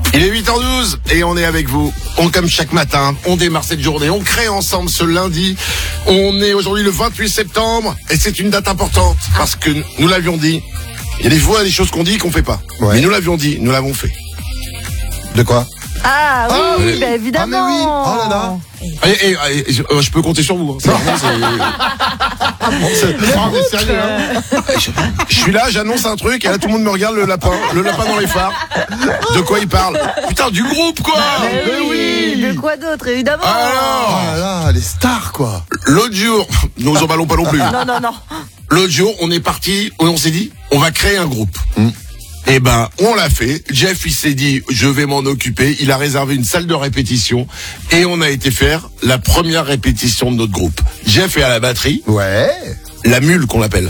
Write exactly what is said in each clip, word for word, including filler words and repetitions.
Il est huit heures douze et on est avec vous. On, comme chaque matin, on démarre cette journée. On crée ensemble ce lundi. On est aujourd'hui le vingt-huit septembre et c'est une date importante parce que nous l'avions dit. Il y a des fois des choses qu'on dit et qu'on fait pas. Ouais. Mais nous l'avions dit, nous l'avons fait. De quoi? Ah oui, ah, oui. Bah, évidemment. Ah mais oui. Oh là là. Et, et, et, je, je peux compter sur vous. Hein. C'est vraiment, c'est... c'est... Non, mais sérieux, hein. je, je suis là, j'annonce un truc et là tout le monde me regarde le lapin, le lapin dans les phares. De quoi il parle? Putain, du groupe quoi. Mais, mais oui, oui. De quoi d'autre évidemment. Alors, oh là là, les stars quoi. L'autre jour, nous en emballons pas non plus. Non non non. L'autre jour, on est parti, on s'est dit, on va créer un groupe. Mm. Eh ben, on l'a fait. Jeff, il s'est dit, je vais m'en occuper. Il a réservé une salle de répétition et on a été faire la première répétition de notre groupe. Jeff est à la batterie. Ouais. La mule qu'on l'appelle.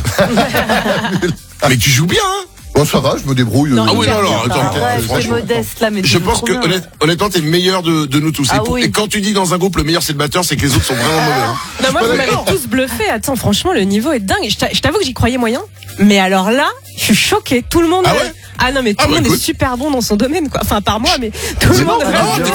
Mais tu joues bien, hein? Bon, ça va, je me débrouille. Non, ah oui, non, non, attends, ouais, franchement. modeste, là, mais je pense que, honnête, honnêtement, t'es le meilleur de, de nous tous. Ah et, pour, oui. et quand tu dis dans un groupe, le meilleur c'est le batteur, c'est que les autres sont vraiment mauvais. Hein. Non, moi, vous m'avez tous bluffé. Attends, franchement, le niveau est dingue. Je t'avoue que j'y croyais moyen. Mais alors là, je suis choquée. Tout le monde. Ah ouais? Ah non, mais tout ah le bah, monde écoute. est super bon dans son domaine, quoi. Enfin, par moi, mais tout le monde.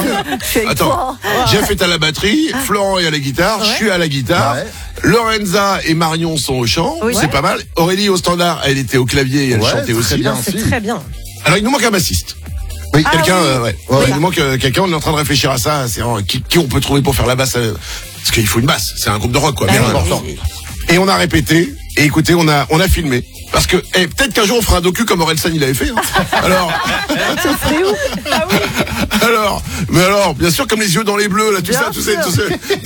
Ah, attends, Jeff est à la batterie, Florent est à la guitare, ouais. Je suis à la guitare, ouais. Lorenza et Marion sont au chant, oui. C'est ouais. Pas mal. Aurélie au standard, elle était au clavier et elle ouais, chantait aussi. Bien, c'est très bien. Alors il nous manque un bassiste. Oui, ah, quelqu'un, oui. Euh, ouais. ouais. ouais. Il nous manque euh, quelqu'un. On est en train de réfléchir à ça. C'est euh, qui, qui on peut trouver pour faire la basse euh, parce qu'il faut une basse. C'est un groupe de rock, quoi. Ah, bien oui, important. Oui. Et on a répété. Et écoutez, on a on a filmé. Parce que eh, peut-être qu'un jour on fera un docu comme Orelsan il avait fait. Hein. Alors. Ça serait où? Ah oui. Alors, mais alors, bien sûr, comme les yeux dans les bleus, là, tout bien ça, tout ça, tout ça.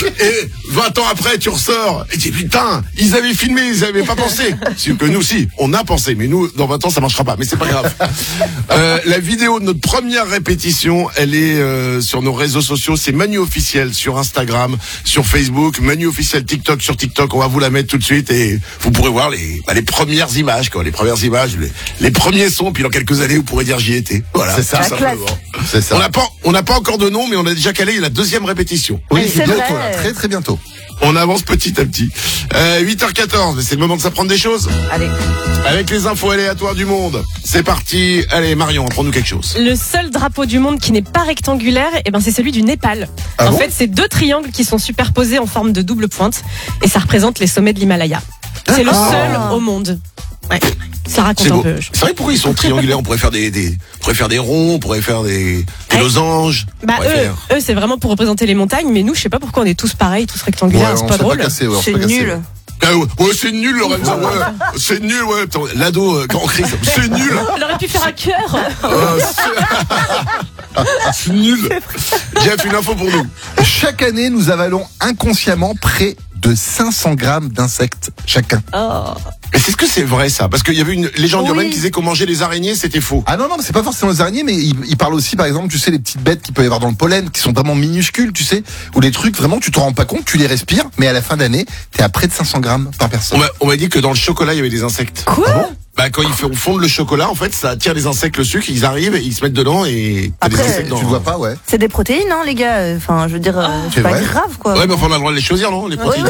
Et vingt ans après, tu ressors, et tu dis, putain, ils avaient filmé, ils avaient pas pensé. C'est que nous, si, on a pensé, mais nous, dans vingt ans, ça marchera pas, mais c'est pas grave. Euh, la vidéo de notre première répétition, elle est euh, sur nos réseaux sociaux, c'est Manu Officiel sur Instagram, sur Facebook, Manu Officiel TikTok sur TikTok, on va vous la mettre tout de suite, et vous pourrez voir les, bah, les premières images, quoi, les premières images, les, les premiers sons, puis dans quelques années, vous pourrez dire j'y étais. Voilà. C'est ça, c'est ça. On n'a pas, on n'a pas encore de nom, mais on a déjà calé la deuxième répétition. Oui, c'est bientôt, là, très très bientôt. On avance petit à petit. Euh, huit heures quatorze, c'est le moment de s'apprendre des choses. Allez. Avec les infos aléatoires du monde. C'est parti. Allez, Marion, apprends-nous quelque chose. Le seul drapeau du monde qui n'est pas rectangulaire, eh ben, c'est celui du Népal. Ah en bon fait, c'est deux triangles qui sont superposés en forme de double pointe. Et ça représente les sommets de l'Himalaya. C'est le ah. seul au monde. Ouais. Ça raconte un peu. C'est vrai, pourquoi ils sont triangulaires? On pourrait faire des, des, on pourrait faire des ronds, on pourrait faire des, des losanges. Bah, eux, faire... eux, c'est vraiment pour représenter les montagnes, mais nous, je sais pas pourquoi on est tous pareils, tous rectangulaires, ouais, c'est pas drôle. Pas cassé, ouais, c'est nul. Ah ouais, ouais, c'est nul, Lorenzo, ouais. C'est nul, ouais. L'ado, euh, quand on crie, c'est nul. On aurait pu faire un cœur. Euh, c'est... c'est nul. Jeff, une info pour nous. Chaque année, nous avalons inconsciemment près de cinq cents grammes d'insectes chacun. Oh. Mais c'est ce que c'est vrai, ça? Parce qu'il y avait une légende oui. urbaine qui disait qu'on mangeait les araignées, c'était faux. Ah non, non, mais c'est pas forcément les araignées, mais il, il parle aussi, par exemple, tu sais, les petites bêtes qu'il peut y avoir dans le pollen, qui sont vraiment minuscules, tu sais, ou les trucs, vraiment, tu te rends pas compte, tu les respires, mais à la fin d'année, t'es à près de cinq cents grammes par personne. On m'a dit que dans le chocolat, il y avait des insectes. Quoi? Ah bon? Bah, quand ils font fondre le chocolat, en fait, ça attire les insectes, le sucre, ils arrivent, ils se mettent dedans et t'as après, des insectes dans... Tu vois pas, ouais. C'est des protéines, hein, les gars. Enfin, je veux dire, oh, c'est pas vrai. Grave, quoi. Ouais, mais enfin, on a le droit de les choisir, non, les protéines? Oui,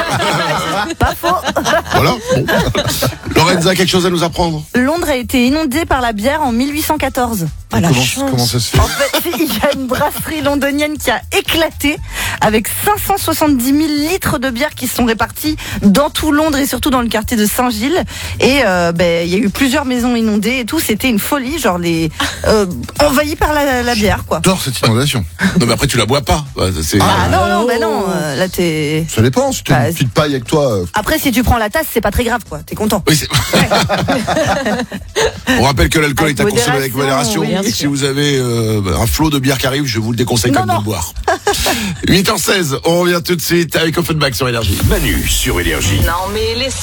oui. Pas faux. Voilà. Bon. Lorenza, quelque chose à nous apprendre? Londres a été inondée par la bière en mille huit cent quatorze. Oh, la comment, chance. comment ça se fait? En fait, il y a une brasserie londonienne qui a éclaté avec cinq cent soixante-dix mille litres de bière qui se sont répartis dans tout Londres et surtout dans le quartier de Saint-Gilles. Et euh, ben, il y a eu plusieurs maisons inondées et tout. C'était une folie, genre les euh, envahis par la, la bière, quoi. J'adore cette inondation. Non, mais après, tu la bois pas. C'est... Ah non, non, ben non. Euh, là, t'es. Ça dépend. Si t'as bah, une petite paille avec toi. Euh... Après, si tu prends la tasse, c'est pas très grave, quoi. T'es content. Oui, c'est... On rappelle que l'alcool avec est à consommer avec modération. Oui, et si vous avez euh, un flot de bière qui arrive, je vous le déconseille non, quand même de le boire. huit heures seize, on revient tout de suite avec Offenbach sur Énergie. Manu sur Énergie. Non mais laisse